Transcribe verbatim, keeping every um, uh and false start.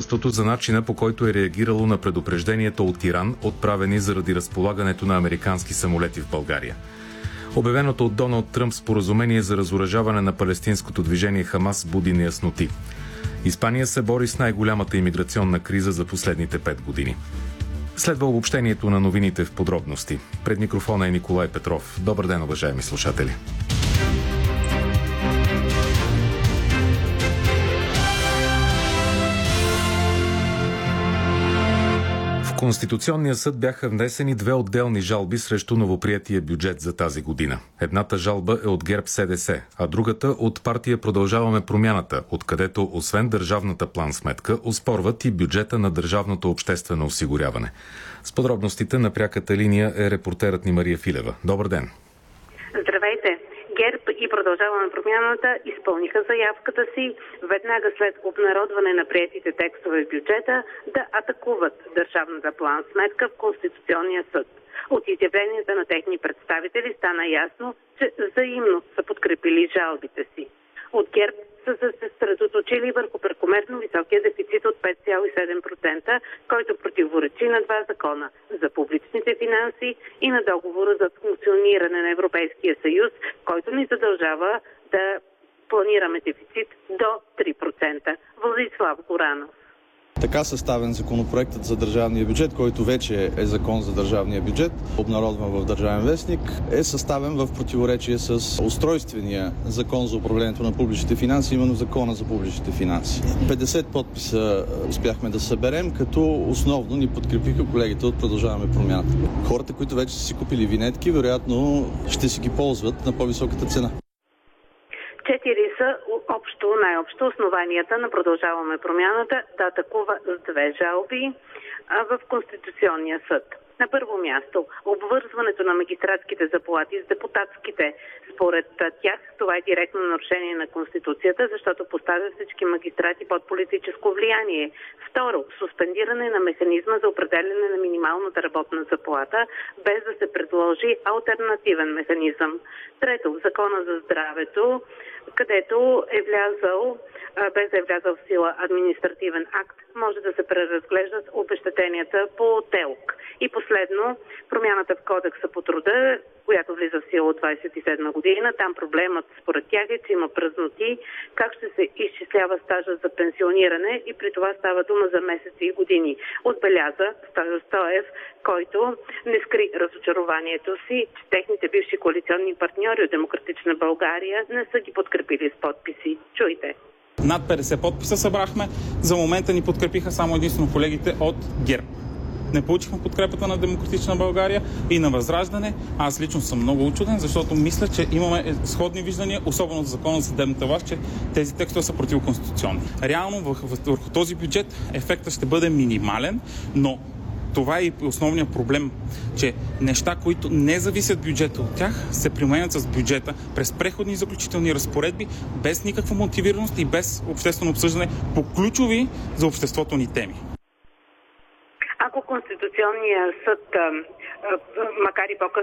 правителството за начина, по който е реагирало на предупрежденията от Иран, отправени заради разполагането на американски самолети в България. Обявеното от Доналд Тръмп споразумение за разоръжаване на палестинското движение Хамас буди неясноти. Испания се бори с най-голямата имиграционна криза за последните пет години. Следва обобщението на новините в подробности. Пред микрофона е Николай Петров. Добър ден, уважаеми слушатели! В Конституционния съд бяха внесени две отделни жалби срещу новоприетия бюджет за тази година. Едната жалба е от ГЕРБ-СДС, а другата от партия Продължаваме промяната, откъдето освен държавната план-сметка, оспорват и бюджета на държавното обществено осигуряване. С подробностите на пряката линия е репортерът ни Мария Филева. Добър ден! Здравейте! ГЕРБ и Продължаваме промяната изпълниха заявката си веднага след обнародване на приетите текстове в бюджета да атакуват държавната план-сметка в Конституционния съд. От изявленията на техни представители стана ясно, че взаимно са подкрепили жалбите си. От ГЕРБ са се съсредоточили върху прекомерно високия дефицит от пет цяло и седем процента, който противоречи на два закона – за публичните финанси и на договора за функциониране на Европейския съюз, който ни задължава да планираме дефицит до три процента. Владислав Горанов. Така съставен законопроектът за държавния бюджет, който вече е закон за държавния бюджет, обнародван в Държавен вестник, е съставен в противоречие с устройствения закон за управлението на публичните финанси, именно закона за публичните финанси. петдесет подписа успяхме да съберем, като основно ни подкрепиха колегите от Продължаваме промяната. Хората, които вече са си купили винетки, вероятно ще си ги ползват на по-високата цена. Четири са общо, най-общо основанията на Продължаваме промяната да атакува с две жалби в Конституционния съд. На първо място, обвързването на магистратските заплати с депутатските. Според тях това е директно нарушение на Конституцията, защото поставя всички магистрати под политическо влияние. Второ, суспендиране на механизма за определяне на минималната работна заплата, без да се предложи алтернативен механизъм. Трето, Закона за здравето, където е влязъл, без да е влязъл в сила административен акт, може да се преразглеждат обезщетенията по ТЕЛК. И последно, промяната в Кодекса по труда, която влиза в сила от двадесет и седма година. Там проблемът според тях е, че има празноти, как ще се изчислява стажа за пенсиониране и при това става дума за месеци и години. Отбеляза Стою Стоев, който не скри разочарованието си, че техните бивши коалиционни партньори от Демократична България не са ги подкрепили с подписи. Чуйте. Над петдесет подписа събрахме. За момента ни подкрепиха само единствено колегите от ГЕРБ. Не получихме подкрепата на Демократична България и на Възраждане. Аз лично съм много учуден, защото мисля, че имаме сходни виждания, особено за закона за съдебната власт, че тези текстове са противоконституционни. Реално върху този бюджет ефектът ще бъде минимален, но това е и основният проблем, че неща, които не зависят бюджета от тях, се применят с бюджета през преходни и заключителни разпоредби, без никаква мотивираност и без обществено обсъждане по ключови за обществото ни теми. Ако Конституционният съд, макар и по-късно